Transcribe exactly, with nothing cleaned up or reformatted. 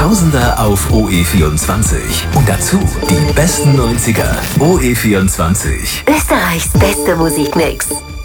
Tausender auf O E vierundzwanzig. Und dazu die besten neunziger. O E vierundzwanzig. Österreichs beste Musikmix.